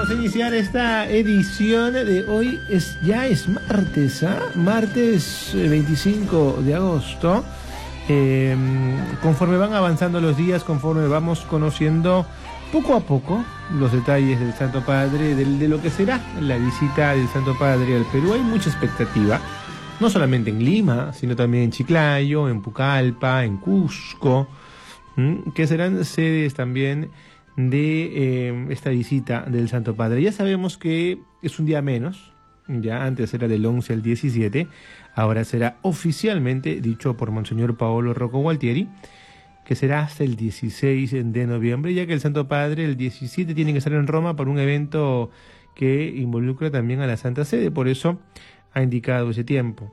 vamos a iniciar esta edición de hoy. Ya es martes, martes 25 de agosto. Conforme van avanzando los días, conforme vamos conociendo poco a poco los detalles del Santo Padre, de lo que será la visita del Santo Padre al Perú, hay mucha expectativa, no solamente en Lima, sino también en Chiclayo, en Pucallpa, en Cusco, que serán sedes también de esta visita del Santo Padre. Ya sabemos que es un día menos, ya antes era del 11 al 17, ahora será oficialmente dicho por Monseñor Paolo Rocco Gualtieri, que será hasta el 16 de noviembre, ya que el Santo Padre el 17 tiene que estar en Roma por un evento que involucra también a la Santa Sede, por eso ha indicado ese tiempo.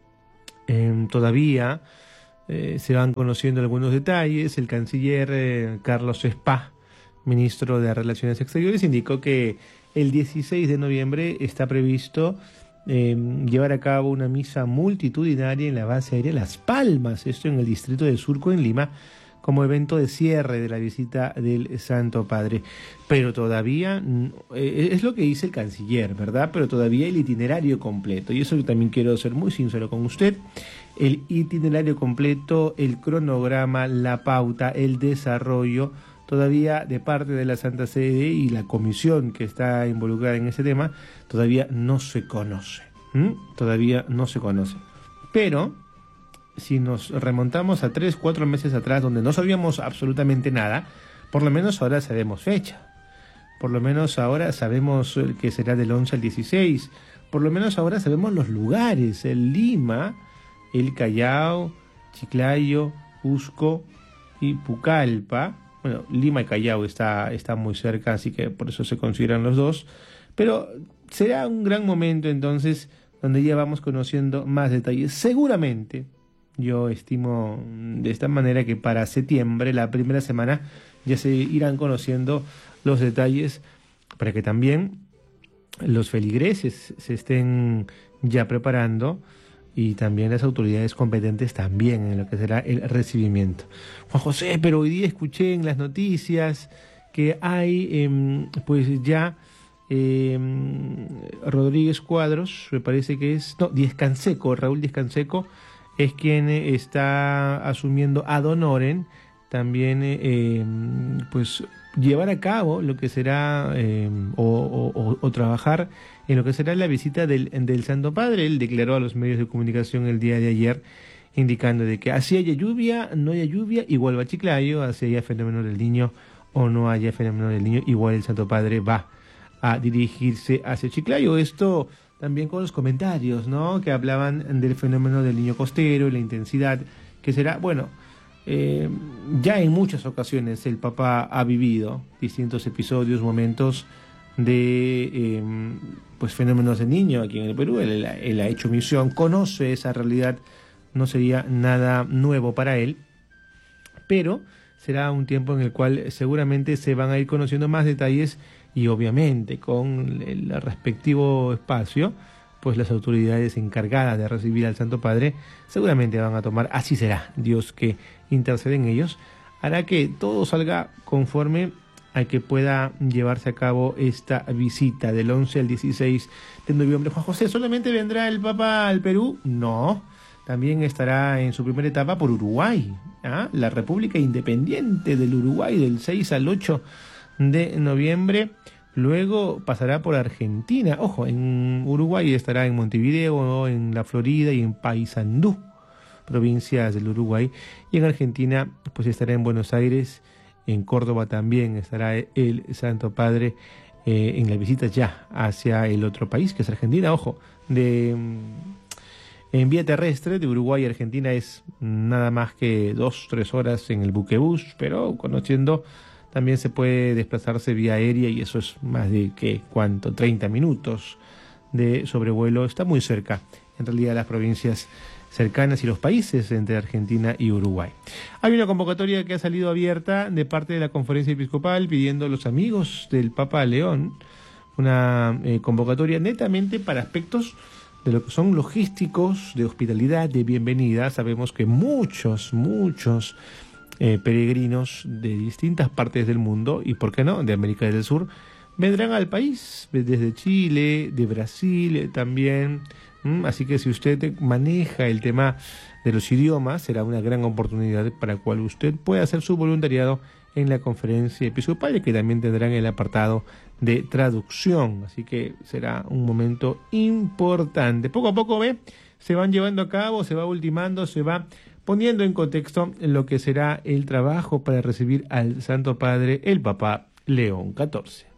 Todavía se van conociendo algunos detalles. El canciller Carlos Spa, ministro de Relaciones Exteriores, indicó que el 16 de noviembre está previsto llevar a cabo una misa multitudinaria en la base aérea Las Palmas, esto en el distrito de Surco, en Lima, como evento de cierre de la visita del Santo Padre. Pero todavía, es lo que dice el canciller, ¿verdad? Pero todavía el itinerario completo, y eso yo también quiero ser muy sincero con usted, el itinerario completo, el cronograma, la pauta, el desarrollo, todavía de parte de la Santa Sede y la comisión que está involucrada en ese tema, todavía no se conoce. Todavía no se conoce. Pero si nos remontamos a 3-4 meses atrás, donde no sabíamos absolutamente nada, por lo menos ahora sabemos fecha. Por lo menos ahora sabemos que será del 11 al 16. Por lo menos ahora sabemos los lugares: el Lima, el Callao, Chiclayo, Cusco y Pucallpa. Bueno, Lima y Callao está muy cerca, así que por eso se consideran los dos. Pero será un gran momento entonces donde ya vamos conociendo más detalles. Seguramente, yo estimo de esta manera que para septiembre, la primera semana, ya se irán conociendo los detalles para que también los feligreses se estén ya preparando y también las autoridades competentes también en lo que será el recibimiento. Juan José, pero hoy día escuché en las noticias que hay pues ya Rodríguez Cuadros, me parece que es, no, Díez Canseco, Raúl Díez Canseco es quien está asumiendo ad honorem también pues llevar a cabo lo que será o trabajar en lo que será la visita del Santo Padre. Él declaró a los medios de comunicación el día de ayer indicando de que así haya lluvia, no haya lluvia, igual va a Chiclayo, así haya fenómeno del Niño o no haya fenómeno del Niño, igual el Santo Padre va a dirigirse hacia Chiclayo. Esto también con los comentarios, ¿no?, que hablaban del fenómeno del Niño Costero y la intensidad que será, bueno, ya en muchas ocasiones el Papa ha vivido distintos episodios, momentos de pues fenómenos del Niño aquí en el Perú. Él ha hecho misión, conoce esa realidad, no sería nada nuevo para él, pero será un tiempo en el cual seguramente se van a ir conociendo más detalles y obviamente con el respectivo espacio, pues las autoridades encargadas de recibir al Santo Padre seguramente van a tomar, así será, Dios que intercede en ellos, hará que todo salga conforme a que pueda llevarse a cabo esta visita del 11 al 16 de noviembre. Juan José, ¿solamente vendrá el Papa al Perú? No, también estará en su primera etapa por Uruguay, la República Independiente del Uruguay, del 6 al 8 de noviembre. Luego pasará por Argentina. Ojo, en Uruguay estará en Montevideo, en la Florida y en Paysandú, provincias del Uruguay. Y en Argentina pues estará en Buenos Aires, en Córdoba también estará el Santo Padre en la visita ya hacia el otro país, que es Argentina. Ojo, en vía terrestre de Uruguay a Argentina es nada más que 2-3 horas en el buquebús, pero conociendo también se puede desplazarse vía aérea y eso es más de, ¿cuánto? 30 minutos de sobrevuelo. Está muy cerca, en realidad, las provincias cercanas y los países entre Argentina y Uruguay. Hay una convocatoria que ha salido abierta de parte de la Conferencia Episcopal pidiendo a los amigos del Papa León una convocatoria netamente para aspectos de lo que son logísticos, de hospitalidad, de bienvenida. Sabemos que muchos peregrinos de distintas partes del mundo y, por qué no, de América del Sur, vendrán al país desde Chile, de Brasil también. Así que si usted maneja el tema de los idiomas, será una gran oportunidad para la cual usted pueda hacer su voluntariado en la conferencia episcopal, que también tendrán el apartado de traducción. Así que será un momento importante. Poco a poco, se van llevando a cabo, se va ultimando, se va poniendo en contexto lo que será el trabajo para recibir al Santo Padre, el Papa León XIV.